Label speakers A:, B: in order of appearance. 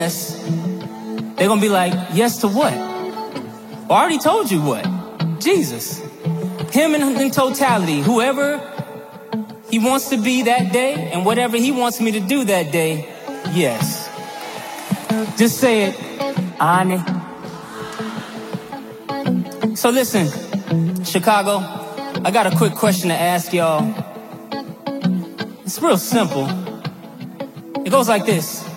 A: yes, they're going to be like, yes to what? Well, I already told you what. Jesus. Him in totality. Whoever he wants to be that day and whatever he wants me to do that day, yes. Just say it. Ani. So listen, Chicago, I got a quick question to ask y'all. It's real simple. It goes like this.